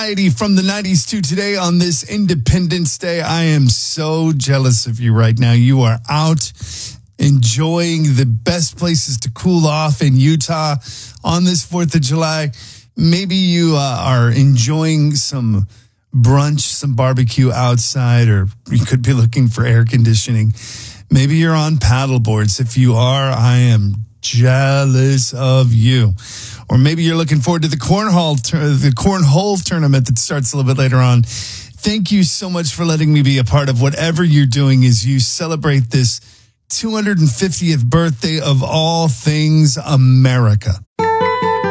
Variety from the 90s to today on this Independence Day. I am so jealous of you right now. You are out enjoying the best places to cool off in Utah on this 4th of July. Maybe you are enjoying some brunch, some barbecue outside, or you could be looking for air conditioning. Maybe you're on paddle boards. If you are, I am jealous of you. Or maybe you're looking forward to the cornhole tournament that starts a little bit later on. Thank you so much for letting me be a part of whatever you're doing as you celebrate this 250th birthday of all things America.